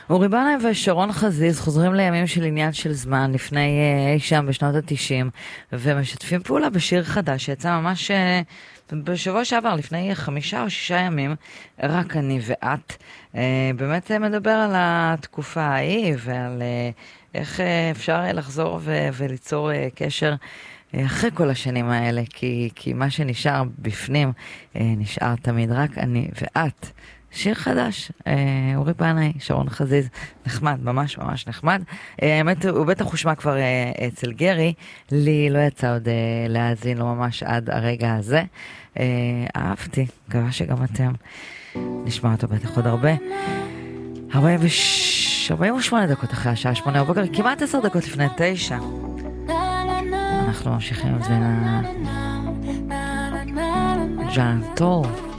אורי בנאי ושרון חזיז חוזרים לימים של עניין של זמן לפני אי שם בשנות ה-90 ומשתפים פעולה בשיר חדש שיצא ממש בשבוע שעבר לפני 5 או 6 ימים, רק אני ואת. באמת מדבר על התקופה ההיא ועל איך אפשר לחזור וליצור קשר אחרי כל השנים האלה, כי מה שנשאר בפנים נשאר תמיד רק אני ואת. שיר חדש, אורי בנאי, שרון חזיז, נחמד, ממש ממש נחמד. האמת, הוא בטח הושמע כבר אצל גרי, לי לא יצא עוד להאזין לו ממש עד הרגע הזה. אהבתי, מקווה שגם אתם. נשמע אותו בטח עוד הרבה. 48 דקות אחרי השעה 8 בבוקר, כמעט 10 דקות לפני 9. אנחנו ממשיכים עם זה ז'אן טור.